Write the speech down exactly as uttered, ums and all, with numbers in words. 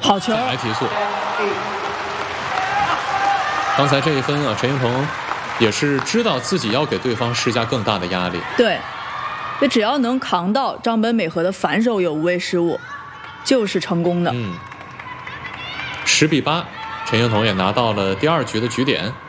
好球！ 再来提速。刚才这一分啊，陈英鹏也是知道自己要给对方施加更大的压力。 对，这只要能扛到张本美和的反手有无谓失误，就是成功的。 嗯，十比八，陈英彤也拿到了第二局的局点。